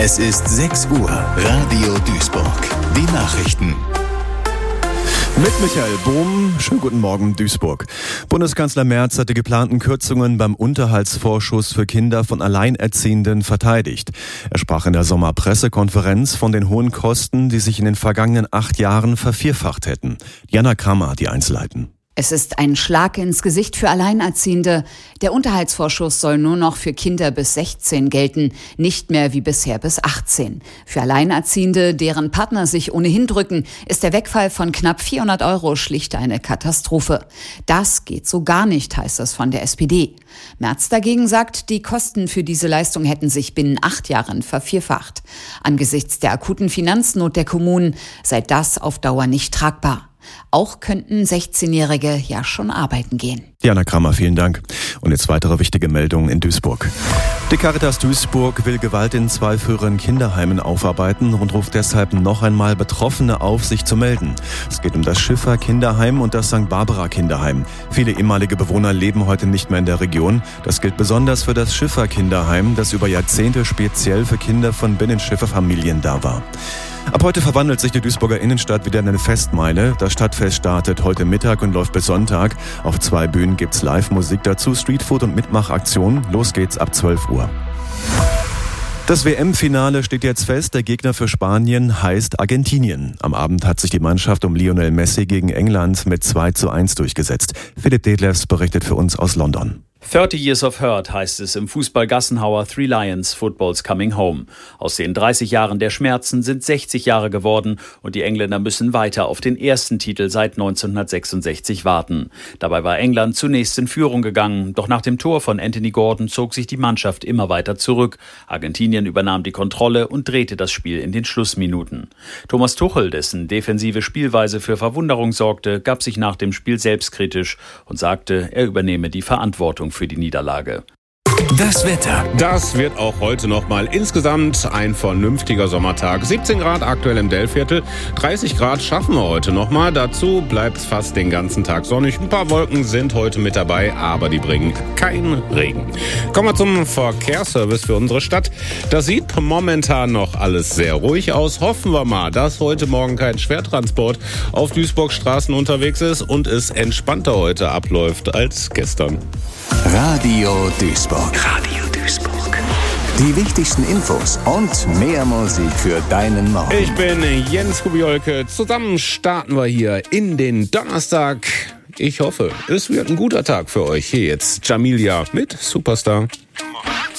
Es ist 6 Uhr. Radio Duisburg. Die Nachrichten. Mit Michael Bohm. Schönen guten Morgen, Duisburg. Bundeskanzler Merz hat die geplanten Kürzungen beim Unterhaltsvorschuss für Kinder von Alleinerziehenden verteidigt. Er sprach in der Sommerpressekonferenz von den hohen Kosten, die sich in den vergangenen 8 Jahren vervierfacht hätten. Jana Krammer hat die Einzelheiten. Es ist ein Schlag ins Gesicht für Alleinerziehende. Der Unterhaltsvorschuss soll nur noch für Kinder bis 16 gelten, nicht mehr wie bisher bis 18. Für Alleinerziehende, deren Partner sich ohnehin drücken, ist der Wegfall von knapp 400 € schlicht eine Katastrophe. Das geht so gar nicht, heißt es von der SPD. Merz dagegen sagt, die Kosten für diese Leistung hätten sich binnen 8 Jahren vervierfacht. Angesichts der akuten Finanznot der Kommunen sei das auf Dauer nicht tragbar. Auch könnten 16-Jährige ja schon arbeiten gehen. Jana Krammer, vielen Dank. Und jetzt weitere wichtige Meldungen in Duisburg. Die Caritas Duisburg will Gewalt in 2 früheren Kinderheimen aufarbeiten und ruft deshalb noch einmal Betroffene auf, sich zu melden. Es geht um das Schiffer Kinderheim und das St. Barbara Kinderheim. Viele ehemalige Bewohner leben heute nicht mehr in der Region. Das gilt besonders für das Schiffer Kinderheim, das über Jahrzehnte speziell für Kinder von Binnenschifferfamilien da war. Ab heute verwandelt sich die Duisburger Innenstadt wieder in eine Festmeile. Das Stadtfest startet heute Mittag und läuft bis Sonntag. Auf 2 Bühnen gibt's Live-Musik dazu, Streetfood und Mitmachaktionen. Los geht's ab 12 Uhr. Das WM-Finale steht jetzt fest. Der Gegner für Spanien heißt Argentinien. Am Abend hat sich die Mannschaft um Lionel Messi gegen England mit 2:1 durchgesetzt. Philipp Detlefs berichtet für uns aus London. 30 Years of Hurt heißt es im Fußball-Gassenhauer Three Lions, Football's Coming Home. Aus den 30 Jahren der Schmerzen sind 60 Jahre geworden und die Engländer müssen weiter auf den ersten Titel seit 1966 warten. Dabei war England zunächst in Führung gegangen, doch nach dem Tor von Anthony Gordon zog sich die Mannschaft immer weiter zurück. Argentinien übernahm die Kontrolle und drehte das Spiel in den Schlussminuten. Thomas Tuchel, dessen defensive Spielweise für Verwunderung sorgte, gab sich nach dem Spiel selbstkritisch und sagte, er übernehme die Verantwortung für die Niederlage. Das Wetter. Das wird auch heute nochmal insgesamt ein vernünftiger Sommertag. 17 Grad aktuell im Dellviertel, 30 Grad schaffen wir heute nochmal. Dazu bleibt es fast den ganzen Tag sonnig. Ein paar Wolken sind heute mit dabei, aber die bringen keinen Regen. Kommen wir zum Verkehrsservice für unsere Stadt. Das sieht momentan noch alles sehr ruhig aus. Hoffen wir mal, dass heute Morgen kein Schwertransport auf Duisburgs Straßen unterwegs ist und es entspannter heute abläuft als gestern. Radio Duisburg. Radio Duisburg. Die wichtigsten Infos und mehr Musik für deinen Morgen. Ich bin Jens Kubiolke. Zusammen starten wir hier in den Donnerstag. Ich hoffe, es wird ein guter Tag für euch. Hier jetzt Jamilia mit Superstar.